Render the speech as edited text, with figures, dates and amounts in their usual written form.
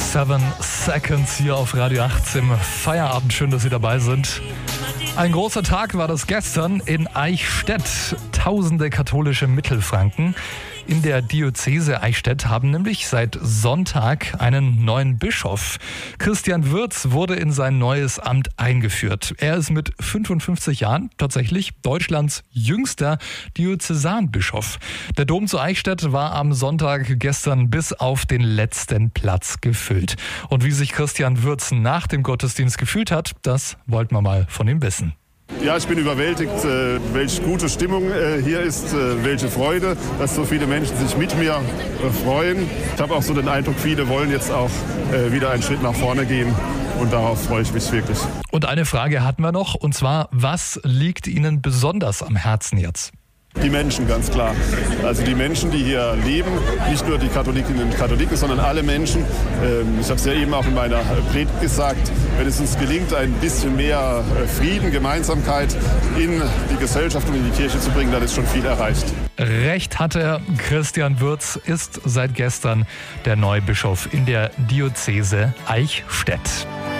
7 Seconds hier auf Radio 8 im Feierabend. Schön, dass Sie dabei sind. Ein großer Tag war das gestern in Eichstätt. Tausende katholische Mittelfranken in der Diözese Eichstätt haben nämlich seit Sonntag einen neuen Bischof. Christian Würz wurde in sein neues Amt eingeführt. Er ist mit 55 Jahren tatsächlich Deutschlands jüngster Diözesanbischof. Der Dom zu Eichstätt war am Sonntag gestern bis auf den letzten Platz gefüllt. Und wie sich Christian Würz nach dem Gottesdienst gefühlt hat, das wollten wir mal von ihm wissen. Ja, ich bin überwältigt, welche gute Stimmung hier ist, welche Freude, dass so viele Menschen sich mit mir freuen. Ich habe auch so den Eindruck, viele wollen jetzt auch wieder einen Schritt nach vorne gehen und darauf freue ich mich wirklich. Und eine Frage hatten wir noch, und zwar, was liegt Ihnen besonders am Herzen jetzt? Die Menschen, ganz klar. Also die Menschen, die hier leben, nicht nur die Katholikinnen und Katholiken, sondern alle Menschen. Ich habe es ja eben auch in meiner Predigt gesagt, wenn es uns gelingt, ein bisschen mehr Frieden, Gemeinsamkeit in die Gesellschaft und in die Kirche zu bringen, dann ist schon viel erreicht. Recht hat er. Christian Würz ist seit gestern der neue Bischof in der Diözese Eichstätt.